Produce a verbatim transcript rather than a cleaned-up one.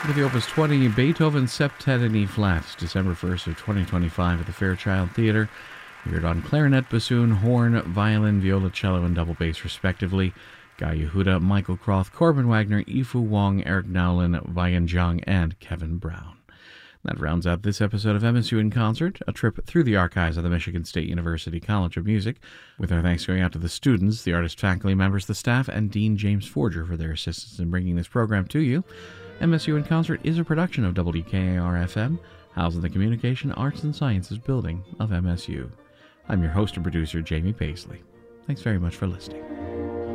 With the Opus twenty Beethoven Septet in E-flat, December first of twenty twenty-five at the Fairchild Theatre. You heard on clarinet, bassoon, horn, violin, viola, cello, and double bass respectively. Guy Yehuda, Michael Croth, Corbin Wagner, Yifu Wong, Eric Nowlin, Vian Zhang, and Kevin Brown. That rounds out this episode of M S U in Concert, a trip through the archives of the Michigan State University College of Music, with our thanks going out to the students, the artist faculty members, the staff, and Dean James Forger for their assistance in bringing this program to you. M S U in Concert is a production of W K A R F M, housed in the Communication, Arts, and Sciences building of M S U. I'm your host and producer, Jamie Paisley. Thanks very much for listening.